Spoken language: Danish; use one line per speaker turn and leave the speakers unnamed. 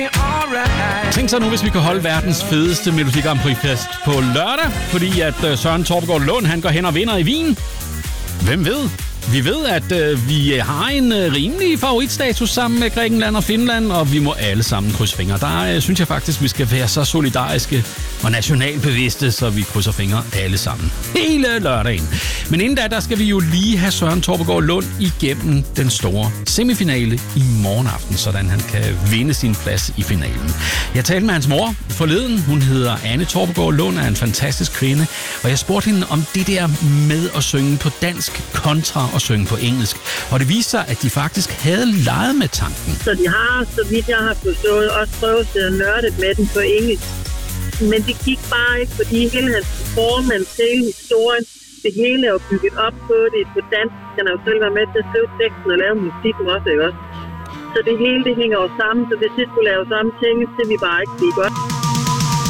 Tænk så nu, hvis vi kan holde verdens fedeste Melodi Grand Prix fest på lørdag, fordi at Søren Torpegaard Lund, han går hen og vinder i Wien. Hvem ved? Vi ved, at vi har en rimelig favoritstatus sammen med Grækenland og Finland, og vi må alle sammen krydse fingre. Der synes jeg faktisk, vi skal være så solidariske og nationalbevidste, så vi krydser fingre alle sammen. Hele lørdagen. Men inden da, der skal vi jo lige have Søren Torpegaard Lund igennem den store semifinale i morgen aften, sådan han kan vinde sin plads i finalen. Jeg talte med hans mor forleden. Hun hedder Anne Torpegaard Lund, er en fantastisk kvinde, og jeg spurgte hende om det der med at synge på dansk kontra og synge på engelsk. Og det viste sig, at de faktisk havde leget med tanken.
Så de har, så vidt jeg har forstået, også prøvet at nørde med den på engelsk. Men det gik bare ikke, fordi hele hans performance, hele historien, det hele er jo bygget op på det på dansk. Han har jo selv været med til at skrive teksten og lave musikken også, ikke også? Så det hele, det hænger jo sammen, så hvis det skulle lave samme ting, så vi bare ikke blive godt.